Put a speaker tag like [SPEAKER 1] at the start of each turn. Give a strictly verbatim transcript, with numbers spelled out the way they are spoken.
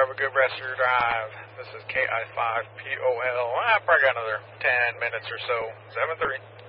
[SPEAKER 1] Have a good rest of your drive. This is K I five P O L. I probably got another ten minutes or so. seven three.